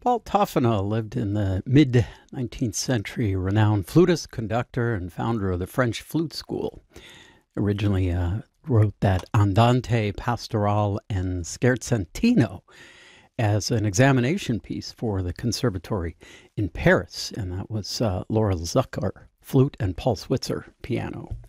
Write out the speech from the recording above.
Paul Toffena lived in the mid-19th century, renowned flutist, conductor, and founder of the French Flute School. Originally wrote that Andante Pastorale and Scherzantino as an examination piece for the Conservatory in Paris, and that was Laura Zucker, flute, and Paul Switzer, piano.